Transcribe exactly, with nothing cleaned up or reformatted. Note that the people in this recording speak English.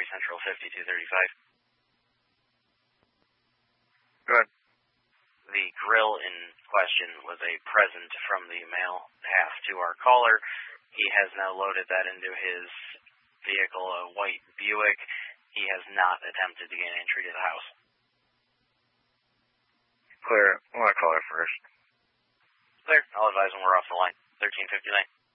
Central fifty-two thirty-five. Go ahead. The grill in question was a present from the male half to our caller. He has now loaded that into his vehicle, a white Buick. He has not attempted to gain entry to the house. Clear. I want to call her first. Clear. I'll advise when we're off the line. thirteen fifty-nine.